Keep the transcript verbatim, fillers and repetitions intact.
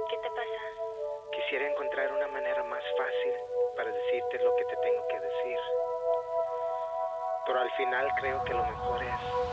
¿Qué te pasa? Quisiera encontrar una manera más fácil para decirte lo que te tengo que decir. Pero al final creo que lo mejor es